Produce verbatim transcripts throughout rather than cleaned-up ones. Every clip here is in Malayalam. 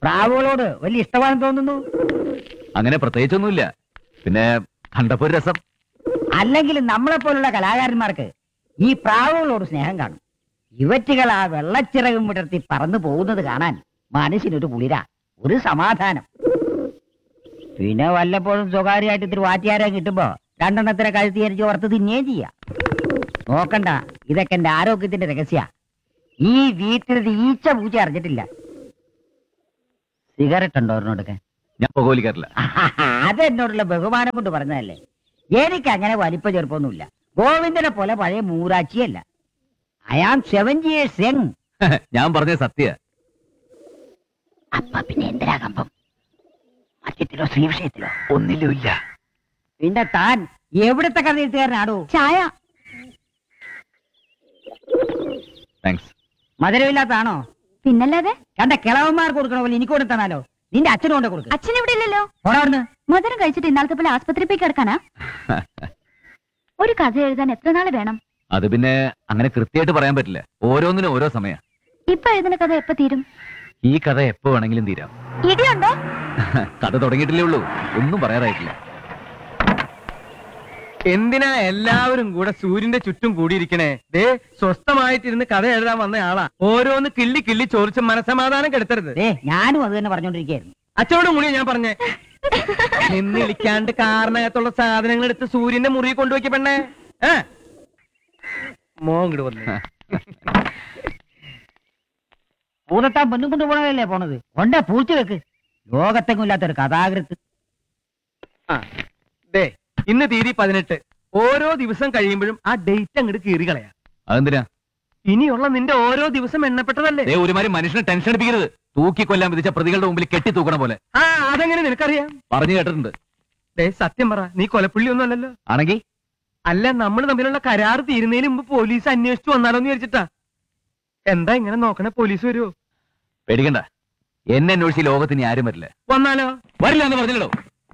പ്രാവുകളോട് വലിയ ഇഷ്ടമാണെന്ന് തോന്നുന്നു. അങ്ങനെ പ്രത്യേകിച്ചൊന്നുമില്ല, പിന്നെ കണ്ടപ്പോ ഒരു രസം. അല്ലെങ്കിൽ നമ്മളെ പോലുള്ള കലാകാരന്മാർക്ക് ഈ പ്രാവുകളോട് സ്നേഹം കാണും. ഇവറ്റുകൾ ആ വെള്ളച്ചിറകും വിടർത്തി പറന്നു പോകുന്നത് കാണാൻ മനസ്സിനൊരു കുളിര, ഒരു സമാധാനം. പിന്നെ വല്ലപ്പോഴും സ്വകാര്യമായിട്ട് ഇത്തിരി വാറ്റിയാരം കിട്ടുമ്പോ രണ്ടെണ്ണത്തിനെ കഴുത്തി അരിച്ച് ഓർത്ത് തിന്നുകയും ചെയ്യാം. നോക്കണ്ട, ഇതൊക്കെ എന്റെ ആരോഗ്യത്തിന്റെ രഹസ്യ. ഈ വീട്ടിൽ ഈച്ച പൂച്ച അറിഞ്ഞിട്ടില്ല. സിഗരറ്റ് ഉണ്ടോ ഒരെണ്ണോടൊക്കെ? ഞാൻ പുകവലിക്കാറില്ല. അതെന്നോടുള്ള ബഹുമാനം കൊണ്ട് പറഞ്ഞതല്ലേ. എനിക്ക് അങ്ങനെ വലിപ്പ ചെറുപ്പൊന്നുമില്ല. ഗോവിന്ദനെ പോലെ പഴയ മൂരാച്ചിയല്ല. I am seventy years young. ഞാൻ പറഞ്ഞ സത്യ. അപ്പ പിന്നെ എന്തിനാ കമ്പം? മദ്യത്തിലോ സ്ത്രീ വിഷയത്തിലോ? ഒന്നിലും ഇല്ല. പിന്നെ താൻ എവിടത്തെ കഥ എഴുത്തുകാരനാടോ? ചായ താങ്ക്സ്. മധുരമില്ലാത്താണോ? പിന്നല്ലാതെ. കണ്ട കിളവന്മാർക്ക് കൊടുക്കണ പോലെ എനിക്ക് കൊടുത്തനാലോ? നിന്റെ അച്ഛനും കൊണ്ട് കൊടുക്കും. അച്ഛൻ ഇവിടെ ഇല്ലല്ലോ. ഓടാർന്ന് മധുരം കഴിച്ചിട്ട് ഇന്നാളത്തെ പോലെ ആസ്പത്രി പോയി കിടക്കാനാ? ഒരു കഥ എഴുതാൻ എത്ര നാള് വേണം? അത് പിന്നെ അങ്ങനെ കൃത്യമായിട്ട് പറയാൻ പറ്റില്ല. ഓരോന്നിനും ഓരോ സമയം. ഇപ്പൊ എഴുതുന്ന കഥ എപ്പോ തീരും? ഈ കഥ എപ്പോ വേണമെങ്കിലും തീരാം. ഇടിയുണ്ടോ? കഥ തുടങ്ങിയിട്ടില്ലേ ഉള്ളൂ, ഒന്നും പറയാറായിട്ടില്ല. എന്തിനാ എല്ലാവരും കൂടെ സൂര്യന്റെ ചുറ്റും കൂടിയിരിക്കണേ? ദേ സ്വസ്ഥമായിട്ടിരുന്ന് കഥ എഴുതാൻ വന്ന ആളാ. ഓരോന്ന് കിള്ളി കിള്ളി ചോദിച്ച് മനസമാധാനം കെടുത്തരുത്. ഏ ഞാനും അത് തന്നെ പറഞ്ഞോണ്ടിരിക്കുകയായിരുന്നു. അച്ഛനോട് മുടി ഞാൻ പറഞ്ഞേ, നിന്നിളിക്കാണ്ട് കാറിനകത്തുള്ള സാധനങ്ങൾ എടുത്ത് സൂര്യന്റെ മുറി കൊണ്ടുവയ്ക്ക പെണ്ണേ. ഏ മോങ്ങട് വന്നു. പൂതത്താൻ പെണ്ണും കൊണ്ട് പോണതല്ലേ പോണത്? കൊണ്ടേ പൂഴ്ത്തി വെക്ക്. ലോകത്തെങ്ങും ഇല്ലാത്തൊരു കഥാകൃത്ത്. ആ ദേ ഇന്ന് തീയതി പതിനെട്ട്. ഓരോ ദിവസം കഴിയുമ്പോഴും ആ ഡേറ്റ് അങ്ങോട്ട് കീറി കളയാ. അതെന്തിനാ? ഇനിയുള്ള നിന്റെ ഓരോ ദിവസം എണ്ണപ്പെട്ടതല്ലേ? ഒരുമാതിരി മനുഷ്യനെ ടെൻഷൻ അടിപ്പിക്കരുത്. തൂക്കിക്കൊല്ലാൻ വിധിച്ച പ്രതികളുടെ മുമ്പിൽ കെട്ടി തൂക്കണ പോലെ. ആ അതെങ്ങനെ നിനക്കറിയാം? പറഞ്ഞു കേട്ടിട്ടുണ്ട്. ദേ സത്യം പറ, നീ കൊലപ്പുള്ളി ഒന്നും അല്ലല്ലോ. ആണെങ്കി അല്ല, നമ്മൾ തമ്മിലുള്ള കരാർ തീരുന്നതിന് മുമ്പ് പോലീസ് അന്വേഷിച്ചു വന്നാലോന്ന് വിചാരിച്ചിട്ടാ. എന്താ ഇങ്ങനെ നോക്കണേ? പോലീസ് വരുമോ? പേടിക്കണ്ട, എന്നെ അന്വേഷിച്ച് ലോകത്തിന് ആരും വരില്ല. വന്നാലോ? വരില്ല എന്ന് പറഞ്ഞല്ലോ.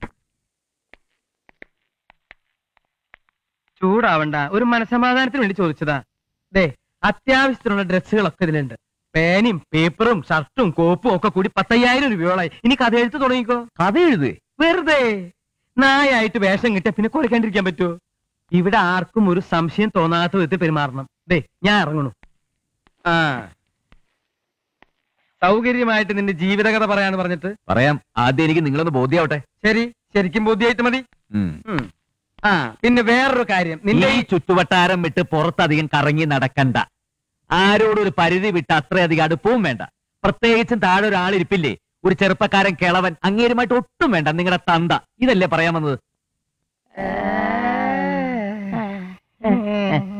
ചൂടാവണ്ട, ഒരു മനസമാധാനത്തിന് വേണ്ടി ചോദിച്ചതാ. ദേ അത്യാവശ്യത്തിനുള്ള ഡ്രസ്സുകളൊക്കെ ഇതിലുണ്ട്. പേനയും പേപ്പറും ഷർട്ടും കോപ്പും ഒക്കെ കൂടി പത്തയ്യായിരം രൂപയോളായി. ഇനി കഥ എഴുത്ത് തുടങ്ങിക്കോ. കഥ എഴുതേ? വെറുതെ നായായിട്ട് വേഷം കിട്ടിയ പിന്നെ കുറയ്ക്കാണ്ടിരിക്കാൻ പറ്റുമോ? ഇവിടെ ആർക്കും ഒരു സംശയം തോന്നാത്ത വിധത്തിൽ പെരുമാറണം. ദേ ഞാൻ ഇറങ്ങണു. ആ സൗകര്യമായിട്ട് നിന്റെ ജീവിതകഥ പറയാന്ന് പറഞ്ഞിട്ട് പറയാം. ആദ്യം എനിക്ക് നിങ്ങളൊന്ന് ബോധ്യാവട്ടെ. ശരി, ശരിക്കും ബോധ്യമായിട്ട് മതി. ഉം. ഉം. ആ പിന്നെ വേറൊരു കാര്യം, നിന്റെ ഈ ചുറ്റുവട്ടാരം വിട്ട് പുറത്തധികം കറങ്ങി നടക്കണ്ട. ആരോടും ഒരു പരിധി വിട്ട് അത്രയധികം അടുപ്പവും വേണ്ട. പ്രത്യേകിച്ചും താഴെ ഒരാളിരിപ്പില്ലേ, ഒരു ചെറുപ്പക്കാരൻ കിളവൻ, അങ്ങേരുമായിട്ട് ഒട്ടും വേണ്ട. നിങ്ങളുടെ തന്ത. ഇതല്ലേ പറയാൻ വന്നത്?